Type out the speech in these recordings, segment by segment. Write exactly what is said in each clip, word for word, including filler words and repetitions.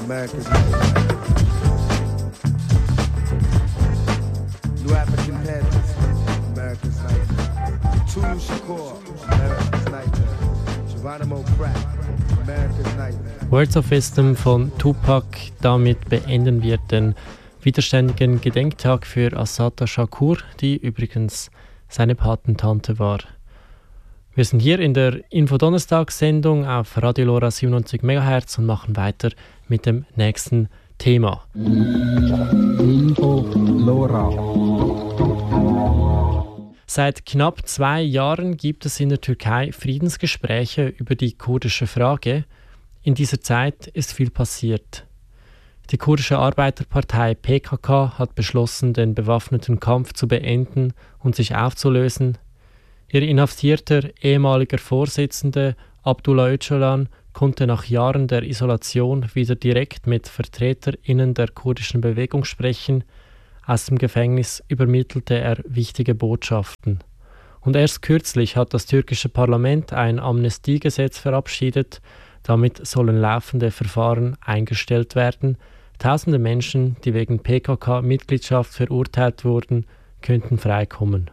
America's night. New African Panthers, America's night. Tulu Shakur, America's night. Geronimo Pratt, America's night. Words of Wisdom von Tupac. Damit beenden wir den widerständigen Gedenktag für Assata Shakur, die übrigens seine Patentante war. Wir sind hier in der Info-Donnerstag-Sendung auf Radio Lora siebenundneunzig Megahertz und machen weiter mit dem nächsten Thema. Info Lora. Seit knapp zwei Jahren gibt es in der Türkei Friedensgespräche über die kurdische Frage. In dieser Zeit ist viel passiert. Die kurdische Arbeiterpartei P K K hat beschlossen, den bewaffneten Kampf zu beenden und sich aufzulösen. Ihr inhaftierter ehemaliger Vorsitzender Abdullah Öcalan konnte nach Jahren der Isolation wieder direkt mit VertreterInnen der kurdischen Bewegung sprechen. Aus dem Gefängnis übermittelte er wichtige Botschaften. Und erst kürzlich hat das türkische Parlament ein Amnestiegesetz verabschiedet. Damit sollen laufende Verfahren eingestellt werden. Tausende Menschen, die wegen P K K-Mitgliedschaft verurteilt wurden, könnten freikommen.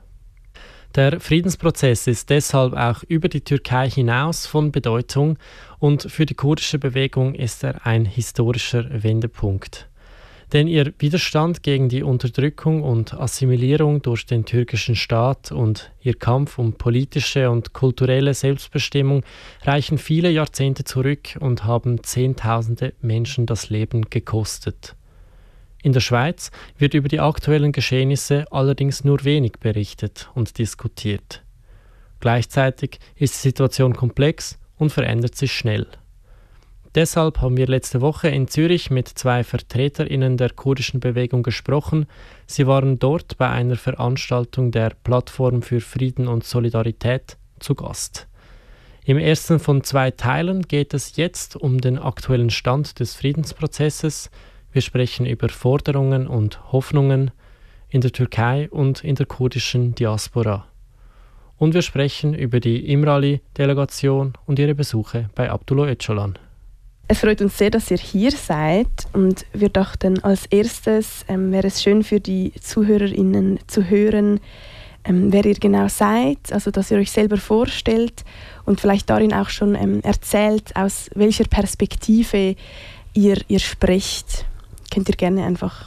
Der Friedensprozess ist deshalb auch über die Türkei hinaus von Bedeutung und für die kurdische Bewegung ist er ein historischer Wendepunkt. Denn ihr Widerstand gegen die Unterdrückung und Assimilierung durch den türkischen Staat und ihr Kampf um politische und kulturelle Selbstbestimmung reichen viele Jahrzehnte zurück und haben Zehntausende Menschen das Leben gekostet. In der Schweiz wird über die aktuellen Geschehnisse allerdings nur wenig berichtet und diskutiert. Gleichzeitig ist die Situation komplex und verändert sich schnell. Deshalb haben wir letzte Woche in Zürich mit zwei VertreterInnen der kurdischen Bewegung gesprochen. Sie waren dort bei einer Veranstaltung der Plattform für Frieden und Solidarität zu Gast. Im ersten von zwei Teilen geht es jetzt um den aktuellen Stand des Friedensprozesses. Wir sprechen über Forderungen und Hoffnungen in der Türkei und in der kurdischen Diaspora. Und wir sprechen über die Imrali-Delegation und ihre Besuche bei Abdullah Öcalan. Es freut uns sehr, dass ihr hier seid und wir dachten, als erstes ähm, wäre es schön für die ZuhörerInnen zu hören, ähm, wer ihr genau seid, also dass ihr euch selber vorstellt und vielleicht darin auch schon ähm, erzählt, aus welcher Perspektive ihr, ihr sprecht. Könnt ihr gerne einfach.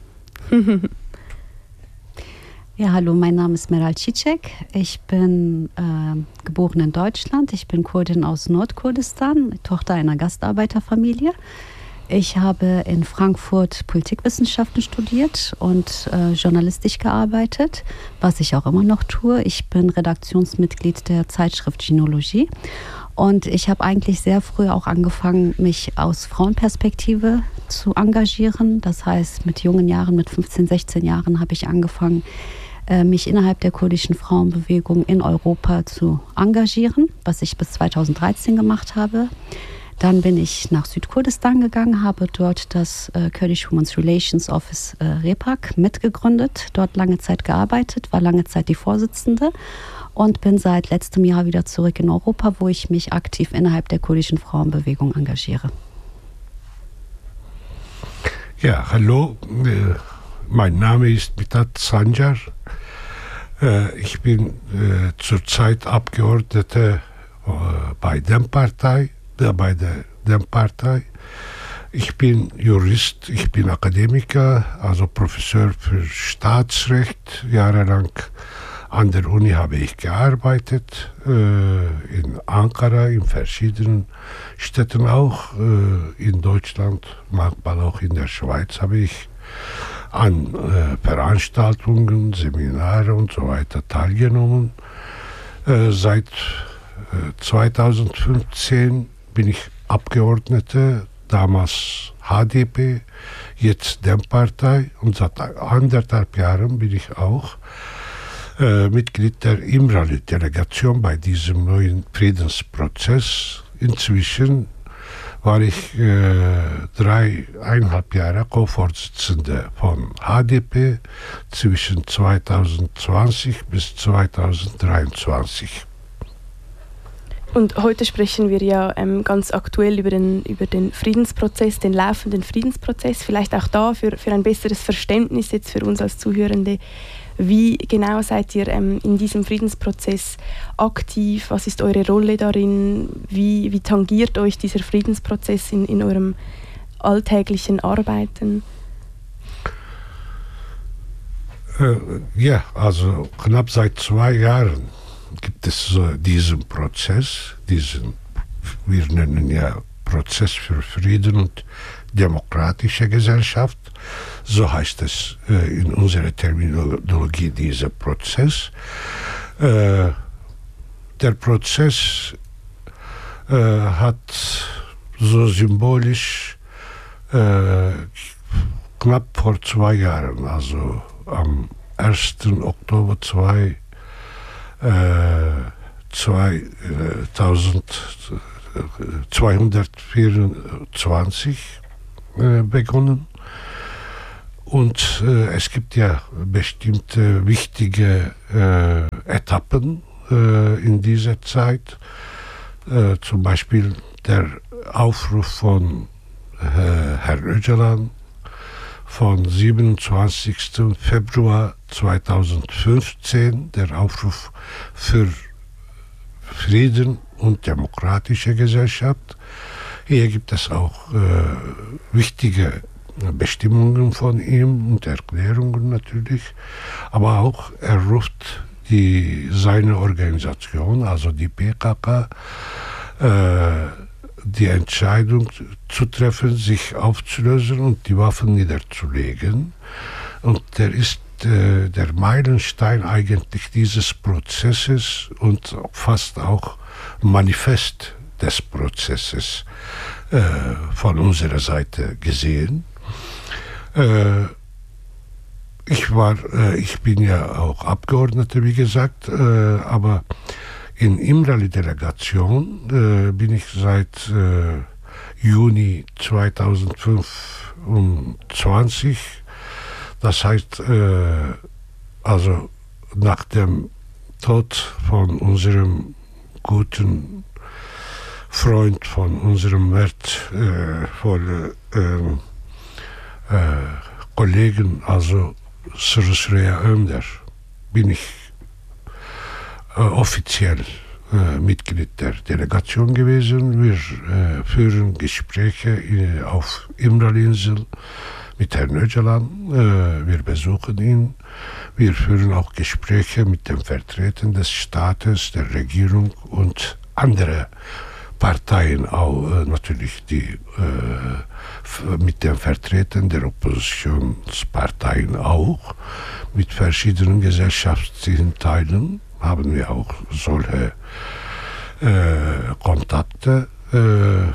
Ja, hallo, mein Name ist Meral Çiçek. Ich bin äh, geboren in Deutschland. Ich bin Kurdin aus Nordkurdistan, Tochter einer Gastarbeiterfamilie. Ich habe in Frankfurt Politikwissenschaften studiert und äh, journalistisch gearbeitet, was ich auch immer noch tue. Ich bin Redaktionsmitglied der Zeitschrift Genealogie. Und ich habe eigentlich sehr früh auch angefangen, mich aus Frauenperspektive zu engagieren. Das heißt, mit jungen Jahren, mit fünfzehn, sechzehn Jahren habe ich angefangen, mich innerhalb der kurdischen Frauenbewegung in Europa zu engagieren, was ich bis zweitausenddreizehn gemacht habe. Dann bin ich nach Südkurdistan gegangen, habe dort das äh, Kurdish Women's Relations Office äh, REPAC mitgegründet, dort lange Zeit gearbeitet, war lange Zeit die Vorsitzende und bin seit letztem Jahr wieder zurück in Europa, wo ich mich aktiv innerhalb der kurdischen Frauenbewegung engagiere. Ja, hallo, äh, mein Name ist Mithat Sancar. Äh, ich bin äh, zurzeit Abgeordneter äh, bei DEM-Partei, äh, bei der DEM-Partei. Ich bin Jurist, ich bin Akademiker, also Professor für Staatsrecht. Jahrelang an der Uni habe ich gearbeitet, äh, in Ankara, in verschiedenen Städten auch, äh, in Deutschland, manchmal auch in der Schweiz habe ich an äh, Veranstaltungen, Seminare und so weiter teilgenommen. Äh, seit äh, zweitausendfünfzehn bin ich Abgeordneter, damals H D P, jetzt DEM-Partei und seit anderthalb Jahren bin ich auch äh, Mitglied der Imrali-Delegation bei diesem neuen Friedensprozess. Inzwischen war ich äh, dreieinhalb Jahre Co-Vorsitzender von H D P zwischen zweitausendzwanzig bis zweitausenddreiundzwanzig. Und heute sprechen wir ja ähm, ganz aktuell über den, über den Friedensprozess, den laufenden Friedensprozess. Vielleicht auch da für, für ein besseres Verständnis jetzt für uns als Zuhörende. Wie genau seid ihr ähm, in diesem Friedensprozess aktiv? Was ist eure Rolle darin? Wie, wie tangiert euch dieser Friedensprozess in, in eurem alltäglichen Arbeiten? Äh, ja, also knapp seit zwei Jahren gibt es äh, diesen Prozess, diesen, wir nennen ja Prozess für Frieden und demokratische Gesellschaft, so heißt es äh, in unserer Terminologie, dieser Prozess. Äh, der Prozess äh, hat so symbolisch äh, knapp vor zwei Jahren, also am ersten Oktober zweitausendvierundzwanzig äh, begonnen. Und äh, es gibt ja bestimmte wichtige äh, Etappen äh, in dieser Zeit. Äh, zum Beispiel der Aufruf von äh, Herrn Öcalan von siebenundzwanzigsten Februar zweitausendfünfzehn, der Aufruf für Frieden und demokratische Gesellschaft. Hier gibt es auch äh, wichtige Bestimmungen von ihm und Erklärungen natürlich, aber auch er ruft die, seine Organisation, also die P K K, äh, die Entscheidung zu treffen, sich aufzulösen und die Waffen niederzulegen. Und der ist äh, der Meilenstein eigentlich dieses Prozesses und fast auch Manifest des Prozesses äh, von unserer Seite gesehen. Äh, ich war, äh, ich bin ja auch Abgeordneter, wie gesagt, äh, aber in Imrali-Delegation äh, bin ich seit äh, Juni zweitausendfünfundzwanzig. Das heißt, äh, also nach dem Tod von unserem guten Freund, von unserem wertvollen äh, äh, Kollegen, also Sırrı Önder, bin ich äh, offiziell äh, Mitglied der Delegation gewesen. Wir äh, führen Gespräche in, auf Imrali-Insel mit Herrn Öcalan. Äh, wir besuchen ihn. Wir führen auch Gespräche mit den Vertretern des Staates, der Regierung und andere Parteien, auch äh, natürlich die, äh, mit den Vertretern der Oppositionsparteien auch, mit verschiedenen gesellschaftlichen Teilen haben wir auch solche äh, Kontakte. Äh,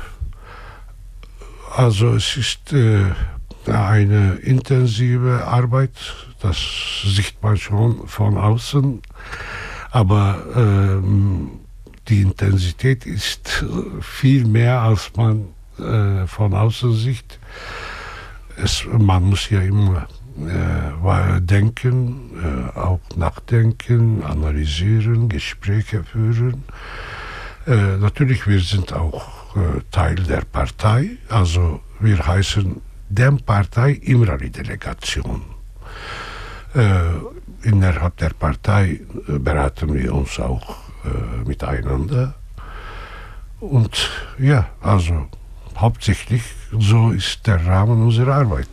also es ist äh, eine intensive Arbeit, das sieht man schon von außen, aber ähm, die Intensität ist viel mehr, als man äh, von außen sieht. Es, man muss ja immer äh, denken, äh, auch nachdenken, analysieren, Gespräche führen. Äh, natürlich, wir sind auch äh, Teil der Partei, also wir heißen Dem Partei Imrali-Delegation. Äh, innerhalb der Partei äh, beraten wir uns auch miteinander. Und ja, also hauptsächlich so ist der Rahmen unserer Arbeit.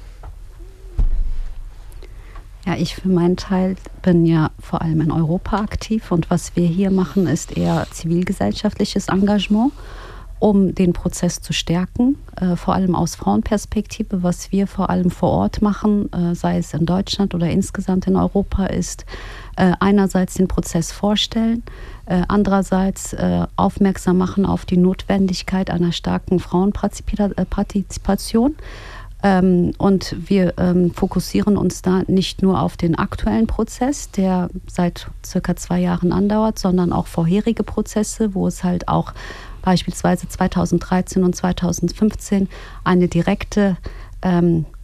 Ja, ich für meinen Teil bin ja vor allem in Europa aktiv und was wir hier machen, ist eher zivilgesellschaftliches Engagement, um den Prozess zu stärken, äh, vor allem aus Frauenperspektive. Was wir vor allem vor Ort machen, äh, sei es in Deutschland oder insgesamt in Europa, ist äh, einerseits den Prozess vorstellen, äh, andererseits äh, aufmerksam machen auf die Notwendigkeit einer starken Frauenpartizipation. Ähm, und wir ähm, fokussieren uns da nicht nur auf den aktuellen Prozess, der seit circa zwei Jahren andauert, sondern auch vorherige Prozesse, wo es halt auch beispielsweise zweitausenddreizehn und zweitausendfünfzehn eine direkte ähm,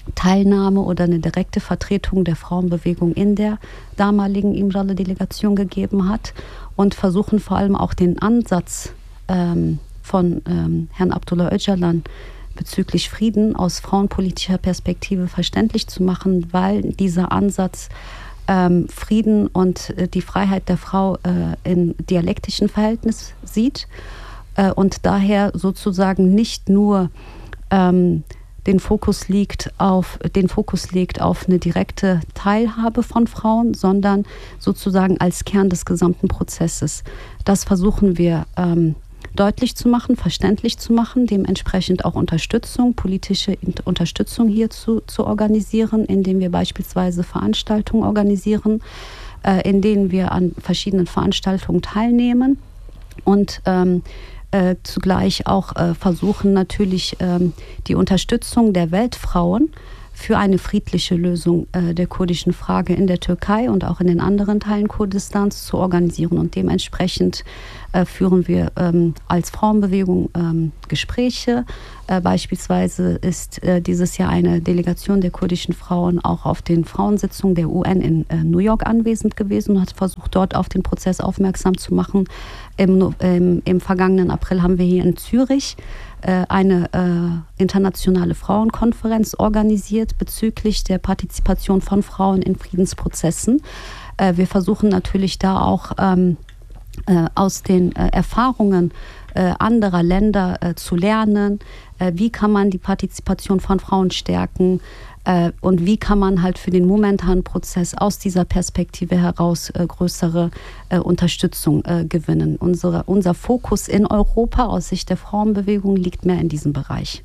Teilnahme oder eine direkte Vertretung der Frauenbewegung in der damaligen İmralı-Delegation gegeben hat und versuchen vor allem auch den Ansatz ähm, von ähm, Herrn Abdullah Öcalan bezüglich Frieden aus frauenpolitischer Perspektive verständlich zu machen, weil dieser Ansatz ähm, Frieden und äh, die Freiheit der Frau äh, in dialektischen Verhältnis sieht äh, und daher sozusagen nicht nur ähm, den Fokus liegt auf, den Fokus legt auf eine direkte Teilhabe von Frauen, sondern sozusagen als Kern des gesamten Prozesses. Das versuchen wir ähm, deutlich zu machen, verständlich zu machen, dementsprechend auch Unterstützung, politische Unterstützung hier zu, zu organisieren, indem wir beispielsweise Veranstaltungen organisieren, äh, in denen wir an verschiedenen Veranstaltungen teilnehmen und ähm, Äh, zugleich auch äh, versuchen natürlich ähm, die Unterstützung der Weltfrauen für eine friedliche Lösung äh, der kurdischen Frage in der Türkei und auch in den anderen Teilen Kurdistans zu organisieren. Und dementsprechend äh, führen wir ähm, als Frauenbewegung ähm, Gespräche. Äh, beispielsweise ist äh, dieses Jahr eine Delegation der kurdischen Frauen auch auf den Frauensitzungen der U N in äh, New York anwesend gewesen und hat versucht, dort auf den Prozess aufmerksam zu machen. Im, im, im vergangenen April haben wir hier in Zürich äh, eine äh, internationale Frauenkonferenz organisiert bezüglich der Partizipation von Frauen in Friedensprozessen. Äh, wir versuchen natürlich da auch ähm, äh, aus den äh, Erfahrungen äh, anderer Länder äh, zu lernen, äh, wie kann man die Partizipation von Frauen stärken, und wie kann man halt für den momentanen Prozess aus dieser Perspektive heraus äh, größere äh, Unterstützung äh, gewinnen. Unsere, unser Fokus in Europa aus Sicht der Frauenbewegung liegt mehr in diesem Bereich.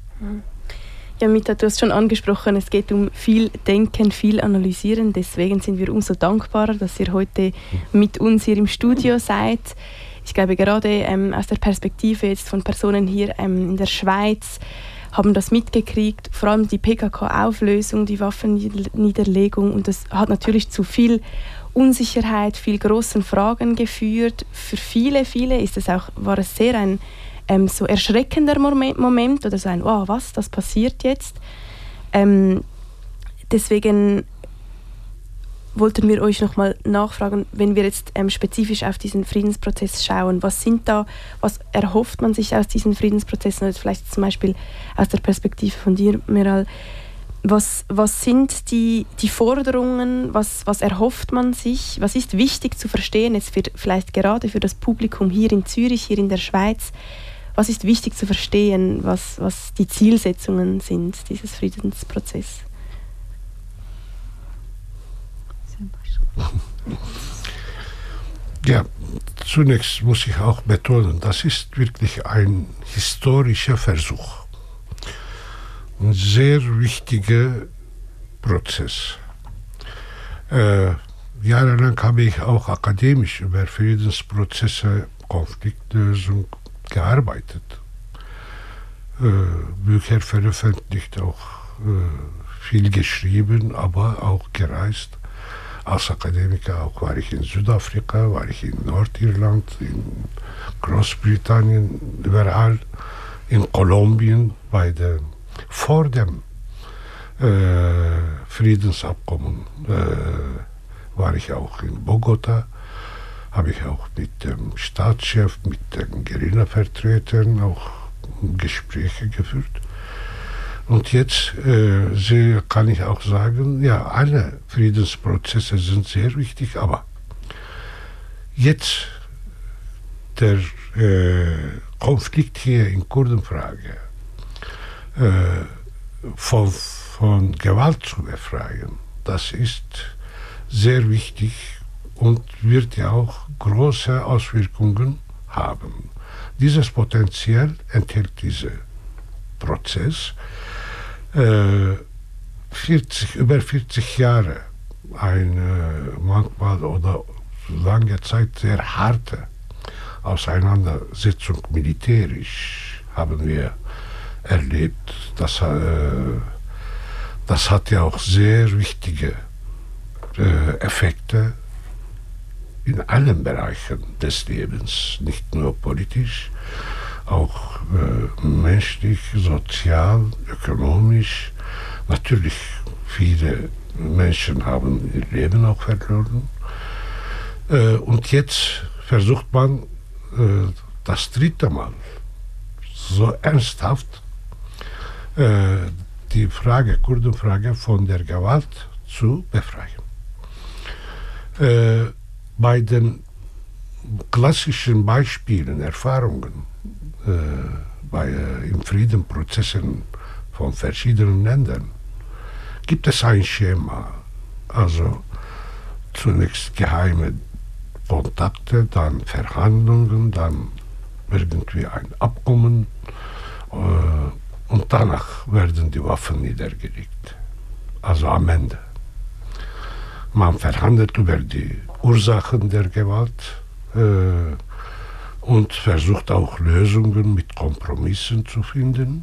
Ja, Mita, du hast schon angesprochen, es geht um viel Denken, viel Analysieren. Deswegen sind wir umso dankbarer, dass ihr heute mit uns hier im Studio seid. Ich glaube, gerade ähm, aus der Perspektive jetzt von Personen hier ähm, in der Schweiz, haben das mitgekriegt, vor allem die P K K-Auflösung, die Waffenniederlegung, und das hat natürlich zu viel Unsicherheit, viel großen Fragen geführt. Für viele, viele ist es auch, war es sehr ein ähm, so erschreckender Moment, Moment oder so ein, oh, was, das passiert jetzt. Ähm, deswegen wollten wir euch noch mal nachfragen, wenn wir jetzt ähm, spezifisch auf diesen Friedensprozess schauen, was sind da, was erhofft man sich aus diesen Friedensprozessen, oder vielleicht zum Beispiel aus der Perspektive von dir, Meral, was, was sind die, die Forderungen, was, was erhofft man sich, was ist wichtig zu verstehen, jetzt für, vielleicht gerade für das Publikum hier in Zürich, hier in der Schweiz, was ist wichtig zu verstehen, was, was die Zielsetzungen sind dieses Friedensprozesses? Ja, zunächst muss ich auch betonen, das ist wirklich ein historischer Versuch. Ein sehr wichtiger Prozess. Äh, jahrelang habe ich auch akademisch über Friedensprozesse, Konfliktlösung gearbeitet. Äh, Bücher veröffentlicht, auch äh, viel geschrieben, aber auch gereist. Als Akademiker auch war ich in Südafrika, war ich in Nordirland, in Großbritannien, überall, in Kolumbien, bei der, vor dem äh, Friedensabkommen äh, war ich auch in Bogota, habe ich auch mit dem Staatschef, mit den Guerilla-Vertretern auch Gespräche geführt. Und jetzt äh, sehr, kann ich auch sagen, ja, alle Friedensprozesse sind sehr wichtig, aber jetzt der äh, Konflikt hier in Kurdenfrage äh, von, von Gewalt zu befreien, das ist sehr wichtig und wird ja auch große Auswirkungen haben. Dieses Potenzial enthält dieser Prozess. Äh, vierzig, über vierzig Jahre eine manchmal oder lange Zeit sehr harte Auseinandersetzung militärisch haben wir erlebt. Das, äh, das hat ja auch sehr wichtige äh, Effekte in allen Bereichen des Lebens, nicht nur politisch, auch äh, menschlich, sozial, ökonomisch. natürlich, viele Menschen haben ihr Leben auch verloren. Äh, und jetzt versucht man äh, das dritte Mal so ernsthaft äh, die Frage, Kurdenfrage von der Gewalt zu befreien. Äh, bei den klassischen Beispielen, Erfahrungen äh, bei, äh, in Friedensprozessen von verschiedenen Ländern gibt es ein Schema. Also zunächst geheime Kontakte, dann Verhandlungen, dann irgendwie ein Abkommen äh, und danach werden die Waffen niedergelegt. Also am Ende. Man verhandelt über die Ursachen der Gewalt äh, und versucht auch Lösungen mit Kompromissen zu finden.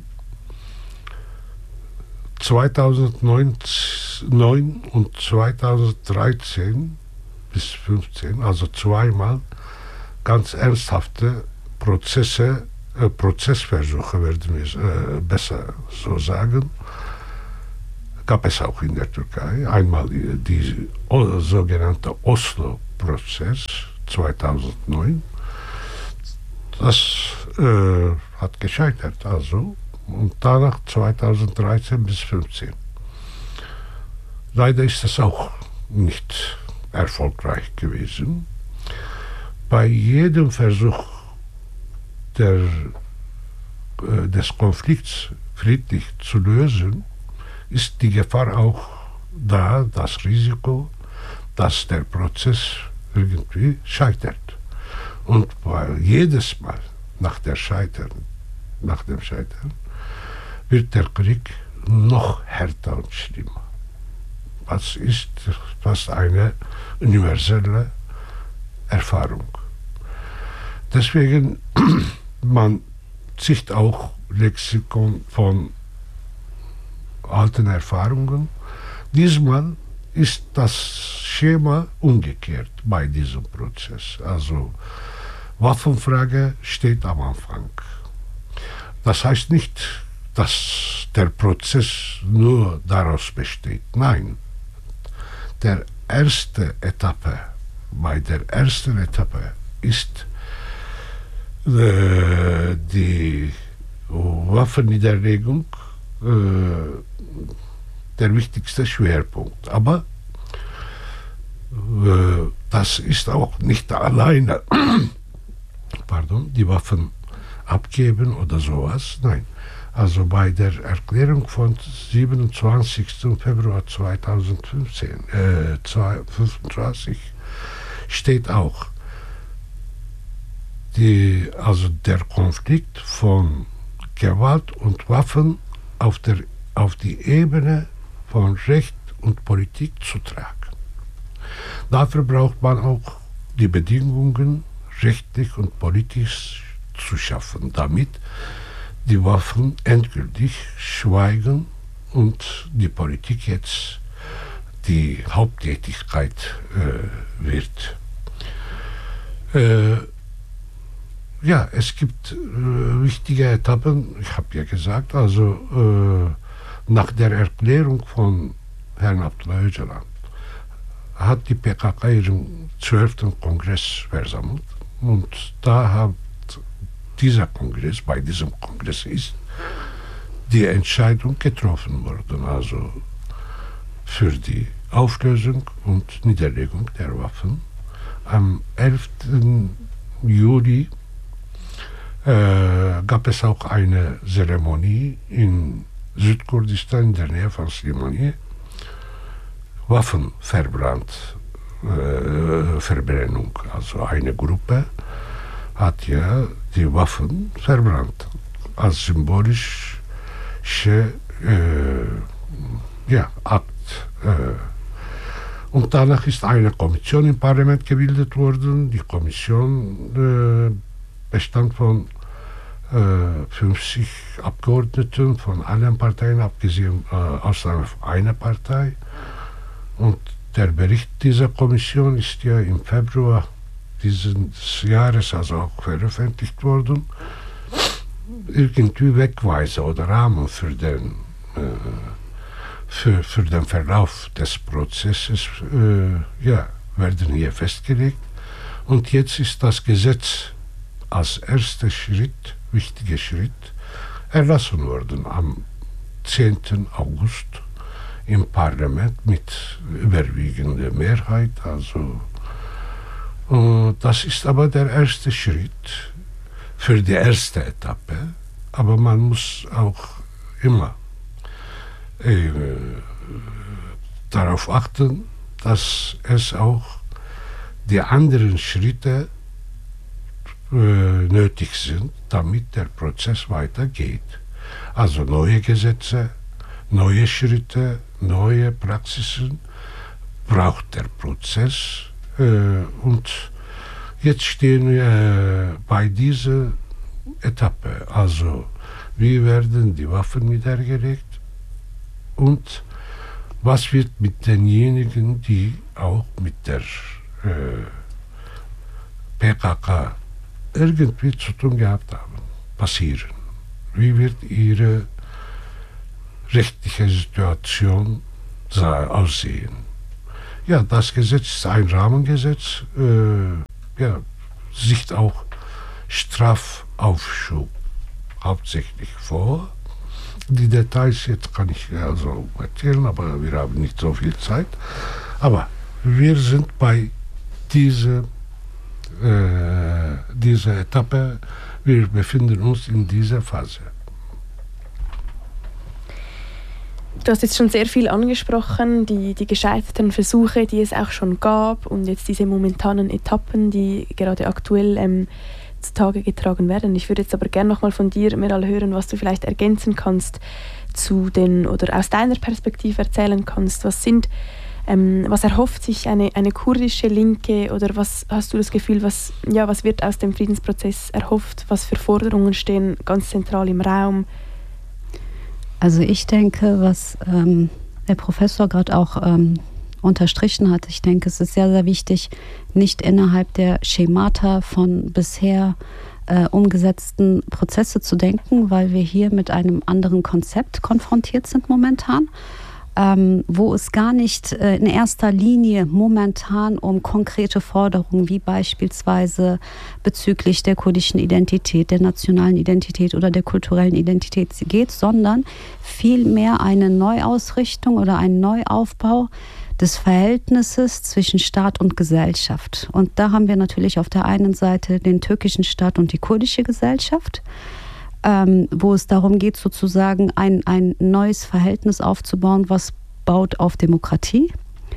zweitausendneun und zweitausenddreizehn bis fünfzehn, also zweimal ganz ernsthafte Prozesse, äh, Prozessversuche, werden wir äh, besser so sagen, gab es auch in der Türkei. Einmal die, die o, sogenannte Oslo-Prozess zweitausendneun. Das äh, hat gescheitert, also. Und danach zweitausenddreizehn bis fünfzehn. Leider ist das auch nicht erfolgreich gewesen. Bei jedem Versuch der, äh, des Konflikts friedlich zu lösen, ist die Gefahr auch da, das Risiko, dass der Prozess irgendwie scheitert. Und weil jedes Mal nach, der Scheitern, nach dem Scheitern wird der Krieg noch härter und schlimmer. Das ist fast eine universelle Erfahrung. Deswegen, man zieht auch Lexikon von alten Erfahrungen. Diesmal ist das Schema umgekehrt bei diesem Prozess. Also Waffenfrage steht am Anfang. Das heißt nicht, dass der Prozess nur daraus besteht. Nein, der erste Etappe, bei der ersten Etappe ist äh, die Waffenniederlegung äh, der wichtigste Schwerpunkt. Aber äh, das ist auch nicht alleine, pardon, die Waffen abgeben oder sowas. Nein. Also bei der Erklärung von siebenundzwanzigsten Februar zweitausendfünfzehn, äh, fünfundzwanzig steht auch, die, also der Konflikt von Gewalt und Waffen auf, der, auf die Ebene von Recht und Politik zu tragen. Dafür braucht man auch die Bedingungen rechtlich und politisch zu schaffen, damit die Waffen endgültig schweigen und die Politik jetzt die Haupttätigkeit äh, wird. Äh, ja, es gibt äh, wichtige Etappen, ich habe ja gesagt, also äh, nach der Erklärung von Herrn Abdullah Öcalan hat die P K K ihren zwölften Kongress versammelt und da hat dieser Kongress, bei diesem Kongress ist die Entscheidung getroffen worden, also für die Auflösung und Niederlegung der Waffen. Am elften Juli äh, gab es auch eine Zeremonie in Südkurdistan in der Nähe von Slimaniye, Waffenverbrannt, äh, Verbrennung, also eine Gruppe hat ja die Waffen verbrannt, als symbolische äh, ja, Akt. Äh. Und danach ist eine Kommission im Parlament gebildet worden. Die Kommission äh, bestand von äh, fünfzig Abgeordneten von allen Parteien, abgesehen äh, Ausnahme von einer Partei. Und der Bericht dieser Kommission ist ja im Februar dieses Jahres also auch veröffentlicht worden. Irgendwie Wegweiser oder Rahmen für, den, äh, für, für den Verlauf des Prozesses äh, ja, werden hier festgelegt. Und jetzt ist das Gesetz als erster Schritt, wichtiger Schritt, erlassen worden am zehnten August im Parlament mit überwiegender Mehrheit. Also, äh, das ist aber der erste Schritt für die erste Etappe. Aber man muss auch immer äh, darauf achten, dass es auch die anderen Schritte äh, nötig sind, damit der Prozess weitergeht. Also neue Gesetze, neue Schritte, neue Praxisen braucht der Prozess. Äh, und jetzt stehen wir äh, bei dieser Etappe. Also wie werden die Waffen niedergelegt und was wird mit denjenigen, die auch mit der äh, P K K irgendwie zu tun gehabt haben, passieren? Wie wird ihre rechtliche Situation aussehen? Ja, das Gesetz ist ein Rahmengesetz, äh, ja, sieht auch Strafaufschub hauptsächlich vor. Die Details jetzt kann ich also erzählen, aber wir haben nicht so viel Zeit. Aber wir sind bei dieser, äh, dieser Etappe, wir befinden uns in dieser Phase. Du hast jetzt schon sehr viel angesprochen, die, die gescheiterten Versuche, die es auch schon gab und jetzt diese momentanen Etappen, die gerade aktuell ähm, zutage getragen werden. Ich würde jetzt aber gerne noch mal von dir, Meral, hören, was du vielleicht ergänzen kannst zu den oder aus deiner Perspektive erzählen kannst. Was sind, ähm, was erhofft sich eine, eine kurdische Linke oder was hast du das Gefühl, was, ja, was wird aus dem Friedensprozess erhofft? Was für Forderungen stehen ganz zentral im Raum? Also ich denke, was ähm, der Professor gerade auch ähm, unterstrichen hat, ich denke, es ist sehr, sehr wichtig, nicht innerhalb der Schemata von bisher äh, umgesetzten Prozesse zu denken, weil wir hier mit einem anderen Konzept konfrontiert sind momentan, ähm, wo es gar nicht äh, in erster Linie momentan um konkrete Forderungen wie beispielsweise bezüglich der kurdischen Identität, der nationalen Identität oder der kulturellen Identität geht, sondern vielmehr eine Neuausrichtung oder einen Neuaufbau des Verhältnisses zwischen Staat und Gesellschaft. Und da haben wir natürlich auf der einen Seite den türkischen Staat und die kurdische Gesellschaft, ähm, wo es darum geht, sozusagen ein, ein neues Verhältnis aufzubauen, was baut auf Demokratie.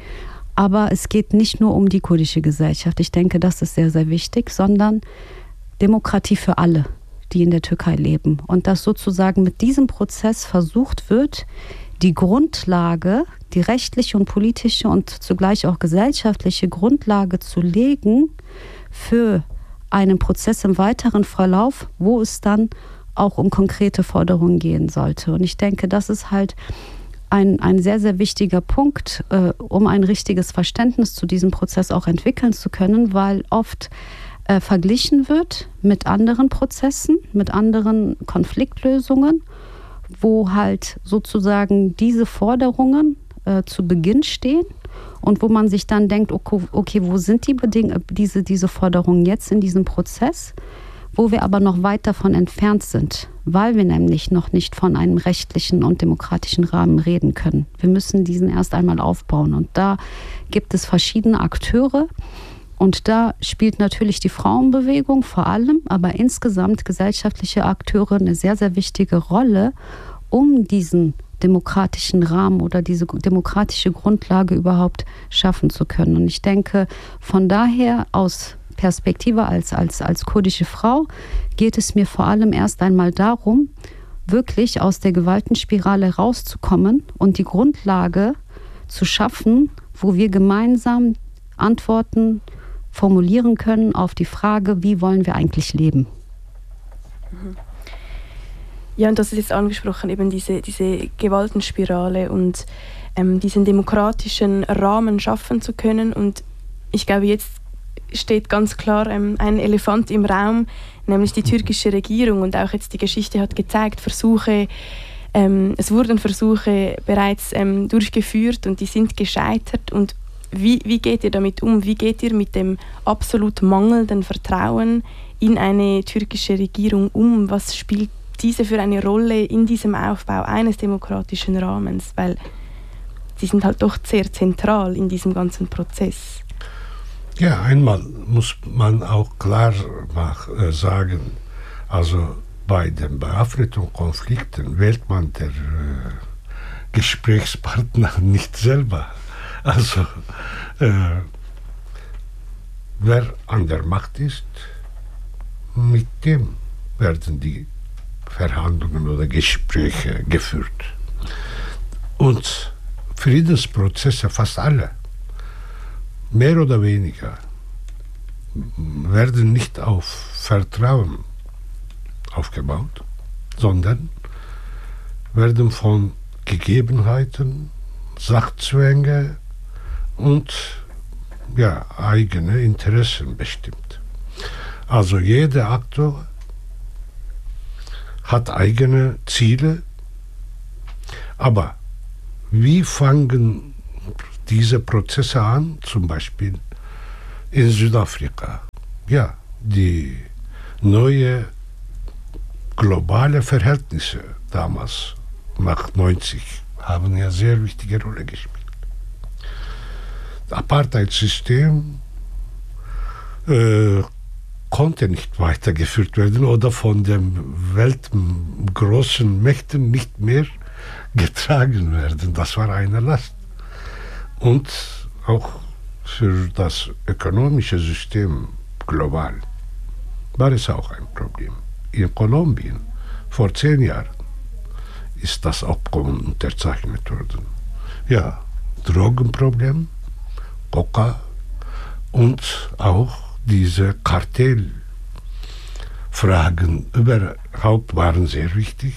Aber es geht nicht nur um die kurdische Gesellschaft. Ich denke, das ist sehr, sehr wichtig, sondern Demokratie für alle, die in der Türkei leben. Und dass sozusagen mit diesem Prozess versucht wird, die Grundlage, die rechtliche und politische und zugleich auch gesellschaftliche Grundlage zu legen für einen Prozess im weiteren Verlauf, wo es dann auch um konkrete Forderungen gehen sollte. Und ich denke, das ist halt ein, ein sehr, sehr wichtiger Punkt, äh, um ein richtiges Verständnis zu diesem Prozess auch entwickeln zu können, weil oft äh, verglichen wird mit anderen Prozessen, mit anderen Konfliktlösungen, wo halt sozusagen diese Forderungen äh, zu Beginn stehen und wo man sich dann denkt, okay, okay wo sind die Beding- diese, diese Forderungen jetzt in diesem Prozess, wo wir aber noch weit davon entfernt sind, weil wir nämlich noch nicht von einem rechtlichen und demokratischen Rahmen reden können. Wir müssen diesen erst einmal aufbauen und da gibt es verschiedene Akteure und da spielt natürlich die Frauenbewegung vor allem, aber insgesamt gesellschaftliche Akteure eine sehr, sehr wichtige Rolle, um diesen demokratischen Rahmen oder diese demokratische Grundlage überhaupt schaffen zu können. Und ich denke, von daher aus Perspektive als, als, als kurdische Frau geht es mir vor allem erst einmal darum, wirklich aus der Gewaltenspirale rauszukommen und die Grundlage zu schaffen, wo wir gemeinsam Antworten formulieren können auf die Frage, wie wollen wir eigentlich leben? Ja, und das ist jetzt angesprochen, eben diese, diese Gewaltenspirale und ähm, diesen demokratischen Rahmen schaffen zu können. Und ich glaube, jetzt steht ganz klar ähm, ein Elefant im Raum, nämlich die türkische Regierung. Und auch jetzt die Geschichte hat gezeigt, Versuche, Ähm, es wurden Versuche bereits ähm, durchgeführt und die sind gescheitert. Und wie, wie geht ihr damit um? Wie geht ihr mit dem absolut mangelnden Vertrauen in eine türkische Regierung um? Was spielt diese für eine Rolle in diesem Aufbau eines demokratischen Rahmens? Weil sie sind halt doch sehr zentral in diesem ganzen Prozess. Ja, einmal muss man auch klar mach, äh, sagen, also bei den bewaffneten Konflikten wählt man den äh, Gesprächspartner nicht selber. Also äh, wer an der Macht ist, mit dem werden die Verhandlungen oder Gespräche geführt. Und Friedensprozesse, fast alle, mehr oder weniger, werden nicht auf Vertrauen aufgebaut, sondern werden von Gegebenheiten, Sachzwänge und ja, eigene Interessen bestimmt. Also jeder Aktor hat eigene Ziele, aber wie fangen diese Prozesse an, zum Beispiel in Südafrika? Ja, die neue globale Verhältnisse damals, nach neunzig, haben ja sehr wichtige Rolle gespielt. Das Apartheid-System äh, konnte nicht weitergeführt werden oder von den weltgroßen Mächten nicht mehr getragen werden. Das war eine Last. Und auch für das ökonomische System global war es auch ein Problem. In Kolumbien vor zehn Jahren ist das Abkommen unterzeichnet worden. Ja, Drogenproblem, Coca und auch diese Kartellfragen überhaupt waren sehr wichtig.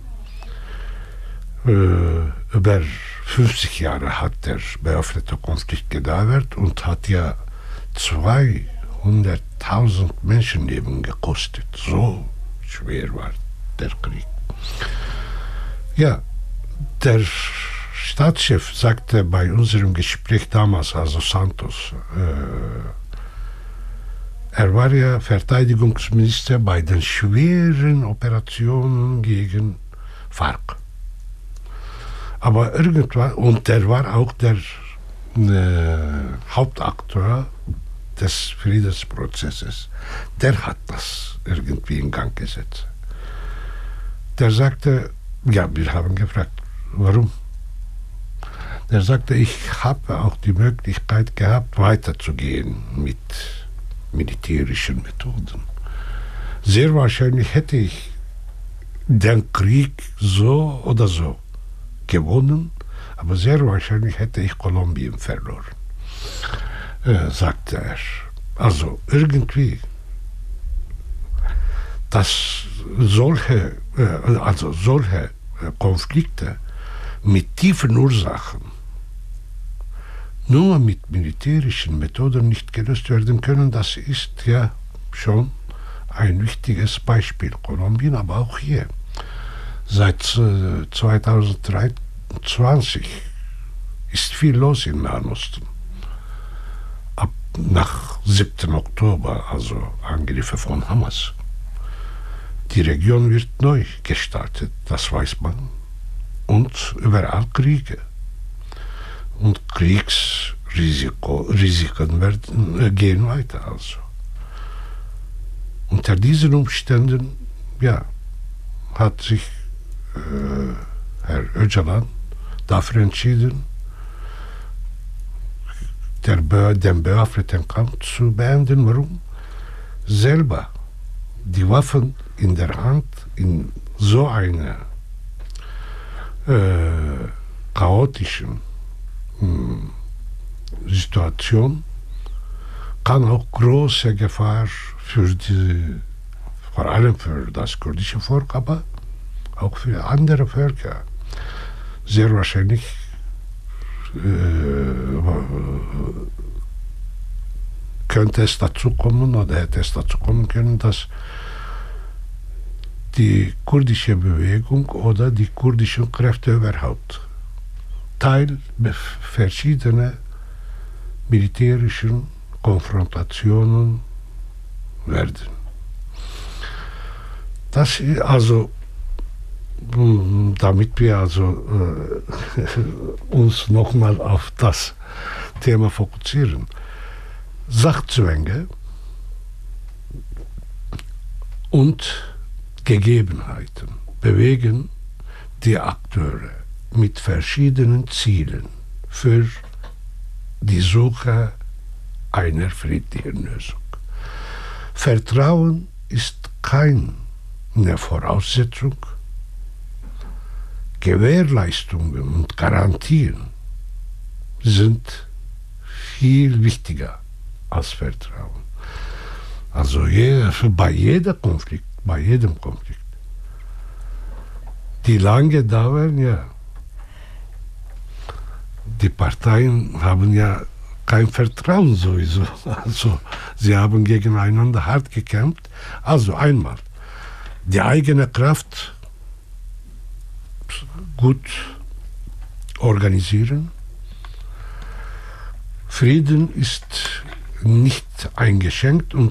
Äh, über fünfzig Jahre hat der bewaffnete Konflikt gedauert und hat ja zweihunderttausend Menschenleben gekostet. So schwer war der Krieg. Ja, der Staatschef sagte bei unserem Gespräch damals, also Santos, äh, er war ja Verteidigungsminister bei den schweren Operationen gegen FARC. Aber irgendwann, und der war auch der äh, Hauptakteur des Friedensprozesses, der hat das irgendwie in Gang gesetzt. Der sagte, ja, wir haben gefragt, warum? Der sagte, ich habe auch die Möglichkeit gehabt, weiterzugehen mit militärischen Methoden. Sehr wahrscheinlich hätte ich den Krieg so oder so gewonnen, aber sehr wahrscheinlich hätte ich Kolumbien verloren, äh, sagte er. Also irgendwie, dass solche, äh, also solche äh, Konflikte mit tiefen Ursachen nur mit militärischen Methoden nicht gelöst werden können, das ist ja schon ein wichtiges Beispiel. Kolumbien, aber auch hier. Seit äh, zweitausenddreiundzwanzig ist viel los im Nahen Osten. Ab nach siebten Oktober, also Angriffe von Hamas. Die Region wird neu gestaltet, das weiß man. Und überall Kriege. Und Kriegsrisiken werden, äh, gehen weiter. Also. Unter diesen Umständen, ja, hat sich äh, Herr Öcalan dafür entschieden, der Be- den bewaffneten Kampf zu beenden. Warum? Selber die Waffen in der Hand in so einer äh, chaotischen mh, Situation kann auch große Gefahr für die, vor allem für das kurdische Volk, aber auch für andere Völker sehr wahrscheinlich äh, könnte es dazu kommen oder hätte es dazu kommen können, dass die kurdische Bewegung oder die kurdischen Kräfte überhaupt Teil verschiedener militärischen Konfrontationen werden. Das also, damit wir also äh, uns nochmal auf das Thema fokussieren. Sachzwänge und Gegebenheiten bewegen die Akteure mit verschiedenen Zielen für die Suche einer friedlichen Lösung. Vertrauen ist keine Voraussetzung. Gewährleistungen und Garantien sind viel wichtiger als Vertrauen. Also jeder, bei jedem Konflikt, bei jedem Konflikt. Die lange dauern, ja. Die Parteien haben ja kein Vertrauen sowieso. Also sie haben gegeneinander hart gekämpft. Also einmal die eigene Kraft gut organisieren. Frieden ist nicht eingeschränkt und